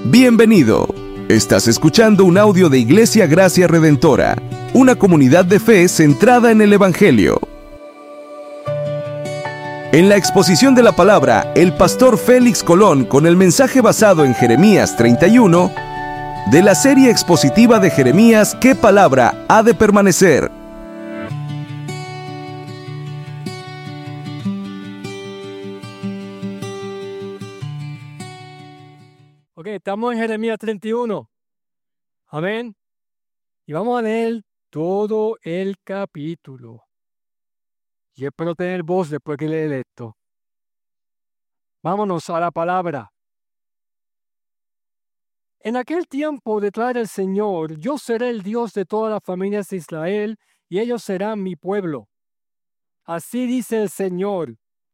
Bienvenido. Estás escuchando un audio de Iglesia Gracia Redentora, una comunidad de fe centrada en el Evangelio. En la exposición de la palabra, el pastor Félix Colón con el mensaje basado en Jeremías 31, de la serie expositiva de Jeremías, ¿qué palabra ha de permanecer? Ok, estamos en Jeremías 31. Amén. Y vamos a leer todo el capítulo. Y espero tener voz después que lea esto. Vámonos a la palabra. En aquel tiempo declara el Señor: yo seré el Dios de todas las familias de Israel, y ellos serán mi pueblo. Así dice el Señor: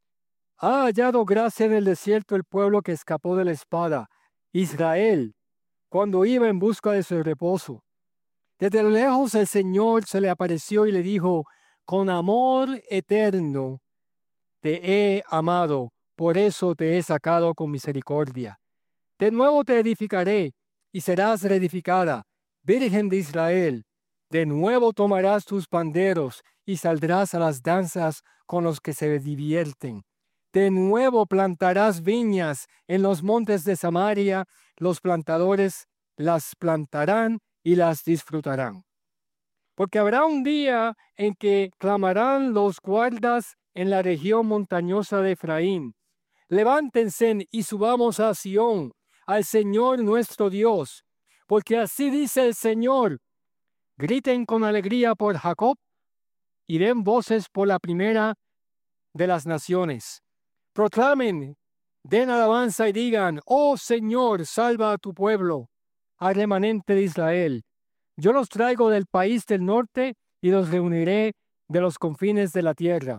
ha hallado gracia en el desierto el pueblo que escapó de la espada, Israel, cuando iba en busca de su reposo. Desde lejos el Señor se le apareció y le dijo: con amor eterno te he amado, por eso te he sacado con misericordia. De nuevo te edificaré y serás reedificada, Virgen de Israel. De nuevo tomarás tus panderos y saldrás a las danzas con los que se divierten. De nuevo plantarás viñas en los montes de Samaria, los plantadores las plantarán y las disfrutarán. Porque habrá un día en que clamarán los guardas en la región montañosa de Efraín: levántense y subamos a Sión, al Señor nuestro Dios, porque así dice el Señor: griten con alegría por Jacob y den voces por la primera de las naciones. Proclamen, den alabanza y digan: oh Señor, salva a tu pueblo, al remanente de Israel. Yo los traigo del país del norte y los reuniré de los confines de la tierra.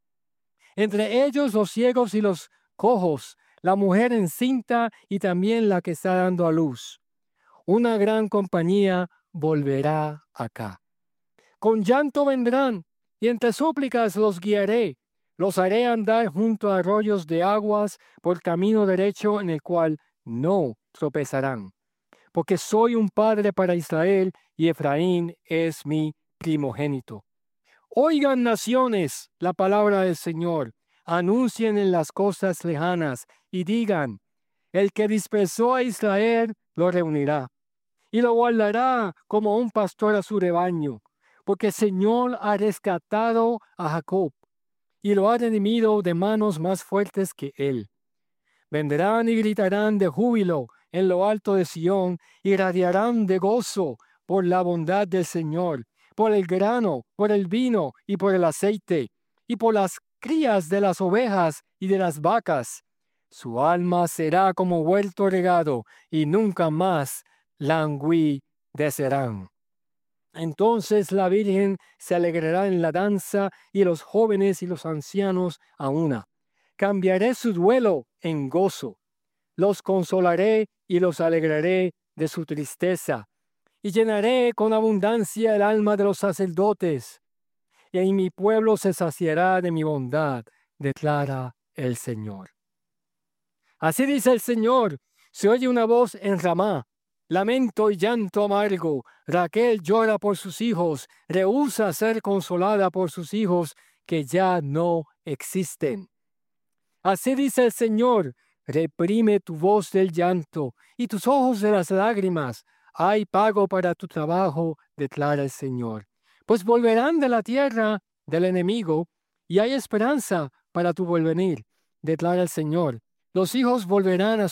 Entre ellos los ciegos y los cojos, la mujer encinta y también la que está dando a luz. Una gran compañía volverá acá. Con llanto vendrán y entre súplicas los guiaré. Los haré andar junto a arroyos de aguas por camino derecho en el cual no tropezarán. Porque soy un padre para Israel y Efraín es mi primogénito. Oigan, naciones, la palabra del Señor. Anuncien en las costas lejanas y digan: el que dispersó a Israel lo reunirá y lo guardará como un pastor a su rebaño. Porque el Señor ha rescatado a Jacob y lo ha redimido de manos más fuertes que él. Vendrán y gritarán de júbilo en lo alto de Sión y radiarán de gozo por la bondad del Señor, por el grano, por el vino y por el aceite, y por las crías de las ovejas y de las vacas. Su alma será como huerto regado y nunca más languidecerán. Entonces la Virgen se alegrará en la danza y los jóvenes y los ancianos a una. Cambiaré su duelo en gozo. Los consolaré y los alegraré de su tristeza. Y llenaré con abundancia el alma de los sacerdotes. Y en mi pueblo se saciará de mi bondad, declara el Señor. Así dice el Señor: se oye una voz en Ramá, lamento y llanto amargo. Raquel llora por sus hijos, rehúsa ser consolada por sus hijos que ya no existen. Así dice el Señor: reprime tu voz del llanto y tus ojos de las lágrimas. Hay pago para tu trabajo, declara el Señor. Pues volverán de la tierra del enemigo y hay esperanza para tu porvenir, declara el Señor. Los hijos volverán a